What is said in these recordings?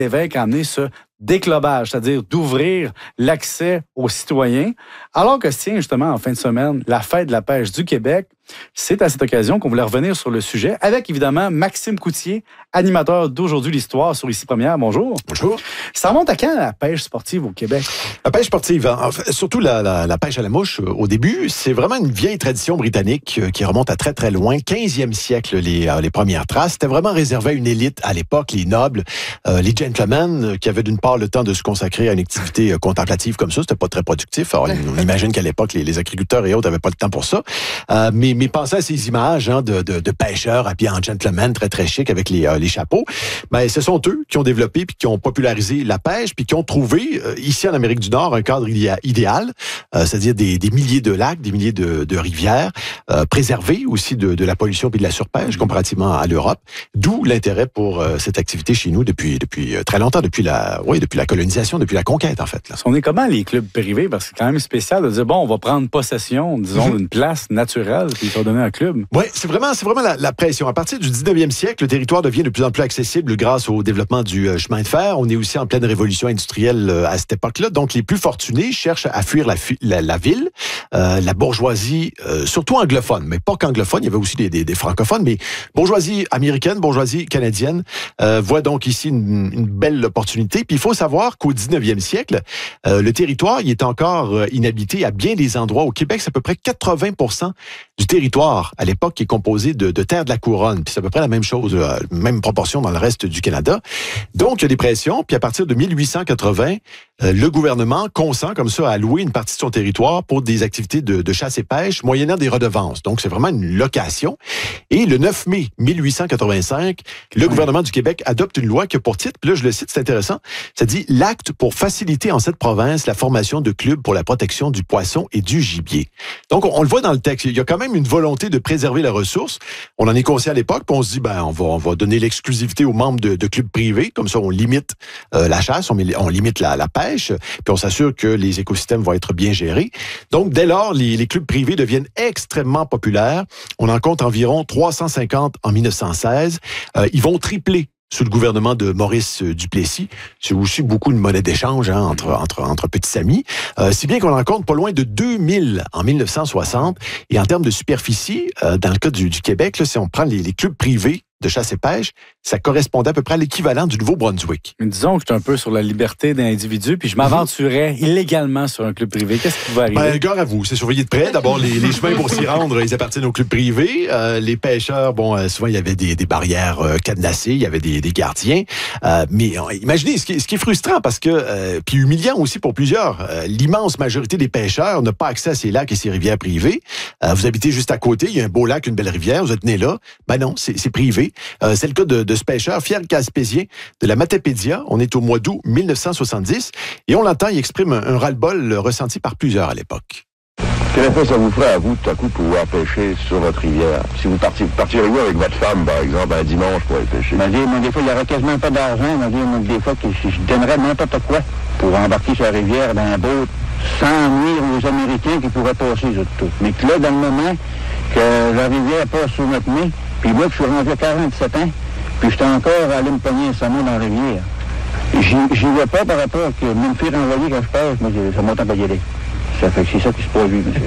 Lévesque a amené ce déclobage, c'est-à-dire d'ouvrir l'accès aux citoyens. Alors que se tient justement en fin de semaine la fête de la pêche du Québec, c'est à cette occasion qu'on voulait revenir sur le sujet avec évidemment Maxime Coutier, animateur d'Aujourd'hui l'Histoire sur Ici Première. Bonjour. Bonjour. Ça remonte à quand la pêche sportive au Québec? La pêche sportive, surtout la pêche à la mouche au début, c'est vraiment une vieille tradition britannique qui remonte à très très loin, 15e siècle les premières traces. C'était vraiment réservé à une élite à l'époque, les nobles, les gentlemen qui avaient d'une part le temps de se consacrer à une activité contemplative comme ça, c'était pas très productif. Alors, on imagine qu'à l'époque, les agriculteurs et autres n'avaient pas le temps pour ça. Mais pensez à ces images de pêcheurs habillés en gentlemen, très très chic avec les chapeaux. Ben, ce sont eux qui ont développé puis qui ont popularisé la pêche puis qui ont trouvé, ici en Amérique du Nord, un cadre idéal, c'est-à-dire des milliers de lacs, des milliers de rivières, préservés aussi de la pollution puis de la surpêche comparativement à l'Europe. D'où l'intérêt pour cette activité chez nous depuis très longtemps, depuis la colonisation, depuis la conquête, en fait. Là. On est comment les clubs privés? Parce que c'est quand même spécial de dire, bon, on va prendre possession, disons, d'une place naturelle, puis il faut donner un club. Oui, c'est vraiment la pression. À partir du 19e siècle, le territoire devient de plus en plus accessible grâce au développement du chemin de fer. On est aussi en pleine révolution industrielle à cette époque-là. Donc, les plus fortunés cherchent à fuir la ville. La bourgeoisie, surtout anglophone, mais pas qu'anglophone, il y avait aussi des francophones, mais bourgeoisie américaine, bourgeoisie canadienne, voit donc ici une belle opportunité. Puis il faut savoir qu'au 19e siècle, le territoire il est encore inhabité à bien des endroits. Au Québec, c'est à peu près 80% du territoire à l'époque qui est composé de terres de la couronne. Puis c'est à peu près la même chose, même proportion dans le reste du Canada. Donc, il y a des pressions. Puis à partir de 1880, le gouvernement consent comme ça à allouer une partie de son territoire pour des activités de chasse et pêche, moyennant des redevances. Donc, c'est vraiment une location. Et le 9 mai 1885, le gouvernement du Québec adopte une loi qui a pour titre, puis là, je le cite, c'est intéressant, ça dit « L'acte pour faciliter en cette province la formation de clubs pour la protection du poisson et du gibier ». Donc, on le voit dans le texte, il y a quand même une volonté de préserver la ressource. On en est conscient à l'époque, puis on se dit, ben, on va donner l'exclusivité aux membres de clubs privés, comme ça, on limite la chasse, on limite la pêche, puis on s'assure que les écosystèmes vont être bien gérés. Donc, dès lors, les clubs privés deviennent extrêmement populaires. On en compte environ 350 en 1916. Ils vont tripler sous le gouvernement de Maurice Duplessis. C'est aussi beaucoup de monnaie d'échange entre petits amis. Si bien qu'on en compte pas loin de 2000 en 1960. Et en termes de superficie, dans le cas du Québec, là, si on prend les clubs privés de chasse et pêche, ça correspondait à peu près à l'équivalent du Nouveau-Brunswick. Mais disons que je suis un peu sur la liberté d'un individu, puis je m'aventurais illégalement sur un club privé. Qu'est-ce qui va arriver? Ben, gare à vous, c'est surveillé de près. D'abord, les chemins pour s'y rendre, ils appartiennent aux clubs privés. Les pêcheurs, souvent, il y avait des barrières cadenassées, il y avait des gardiens. Mais imaginez, ce qui est frustrant, parce que, puis humiliant aussi pour plusieurs, l'immense majorité des pêcheurs n'a pas accès à ces lacs et ces rivières privées. Vous habitez juste à côté, il y a un beau lac, une belle rivière, vous êtes né là. Ben non, c'est privé. C'est le cas de ce pêcheur, Pierre Gaspésien, de la Matapédia. On est au mois d'août 1970 et on l'entend, il exprime un ras-le-bol ressenti par plusieurs à l'époque. Quel effet ça vous ferait à vous, tout à coup, pouvoir pêcher sur votre rivière? Si vous partiriez avec votre femme, par exemple, un dimanche pour aller pêcher? Moi, des fois, il n'y aurait quasiment pas d'argent. Des fois, je donnerais n'importe quoi pour embarquer sur la rivière dans un boat sans nuire aux Américains qui pourraient passer tout. Mais que là, dans le moment que la rivière passe sous notre nez, puis moi, je suis rendu à 47 ans, puis j'étais encore à aller me pogner un saumon dans la rivière. J'y vais pas par rapport à que me faire envoyer quand je pêche, moi, ça m'entend pas y aller. Ça fait que c'est ça qui se produit, monsieur.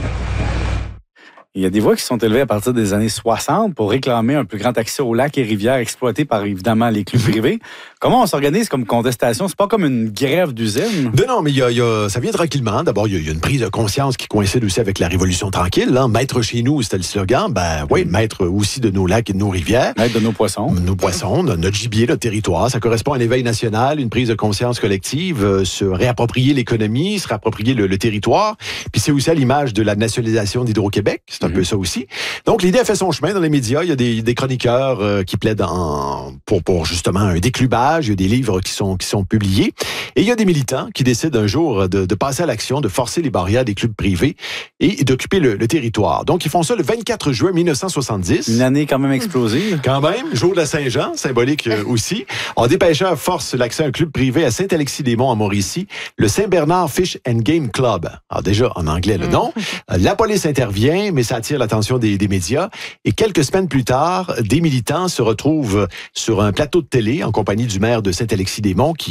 Il y a des voix qui sont élevées à partir des années 60 pour réclamer un plus grand accès aux lacs et rivières exploités par, évidemment, les clubs privés. Comment on s'organise comme contestation? C'est pas comme une grève d'usine? Non, mais ça vient tranquillement. D'abord, il y a une prise de conscience qui coïncide aussi avec la Révolution tranquille. Là. Maître chez nous, c'était le slogan. Ben oui, maître aussi de nos lacs et de nos rivières. Maître de nos poissons. Nos poissons, notre gibier, notre territoire. Ça correspond à un éveil national, une prise de conscience collective, se réapproprier l'économie, se réapproprier le territoire. Puis c'est aussi à l'image de la nationalisation d'Hydro-Québec. C'est un peu ça aussi. Donc, l'idée a fait son chemin dans les médias. Il y a des chroniqueurs qui plaident pour justement un déclubage. Il y a des livres qui sont publiés. Et il y a des militants qui décident un jour de passer à l'action, de forcer les barrières des clubs privés et d'occuper le territoire. Donc, ils font ça le 24 juin 1970. Une année quand même explosive. Quand même. Jour de la Saint-Jean, symbolique aussi. Alors, des pêcheurs forcent l'accès à un club privé à Saint-Alexis-des-Monts, en Mauricie, le Saint-Bernard Fish and Game Club. Alors, déjà, en anglais, le nom. La police intervient, mais ça attire l'attention des médias. Et quelques semaines plus tard, des militants se retrouvent sur un plateau de télé en compagnie du maire de Saint-Alexis-des-Monts qui